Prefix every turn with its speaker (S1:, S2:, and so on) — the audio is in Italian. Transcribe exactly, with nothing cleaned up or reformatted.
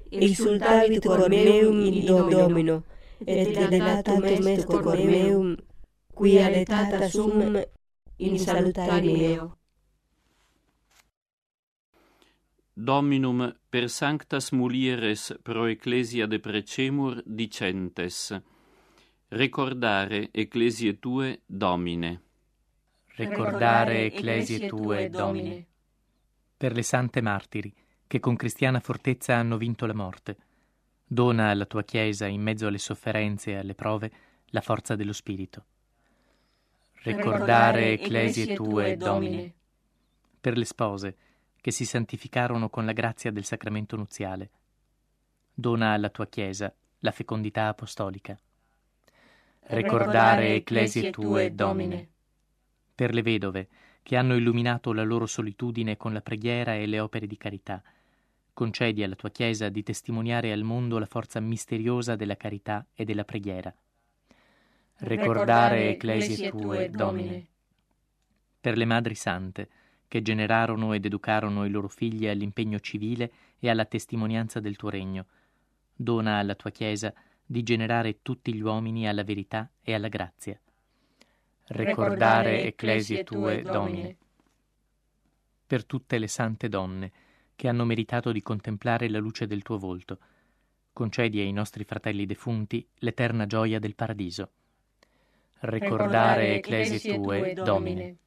S1: exultavit cor meum in Domino, et delatum est cor meum, qui aletata sum in salutare meo.
S2: Dominum per sanctas mulieres pro ecclesia deprecemur dicentes: recordare ecclesiae tue, Domine.
S3: Recordare ecclesiae tue, Domine. Per le sante martiri, che con cristiana fortezza hanno vinto la morte, dona alla tua Chiesa, in mezzo alle sofferenze e alle prove, la forza dello Spirito. Recordare ecclesiae tue, Domine. Per le spose, che si santificarono con la grazia del sacramento nuziale, dona alla tua Chiesa la fecondità apostolica. Recordare ecclesiae tue, Domine. Per le vedove, che hanno illuminato la loro solitudine con la preghiera e le opere di carità, concedi alla tua Chiesa di testimoniare al mondo la forza misteriosa della carità e della preghiera. Recordare ecclesiae tue, Domine. Per le madri sante, che generarono ed educarono i loro figli all'impegno civile e alla testimonianza del tuo regno, dona alla tua Chiesa di generare tutti gli uomini alla verità e alla grazia. Recordare ecclesiae tue, Domine. Per tutte le sante donne, che hanno meritato di contemplare la luce del tuo volto, concedi ai nostri fratelli defunti l'eterna gioia del paradiso. Recordare ecclesiae tue, Domine.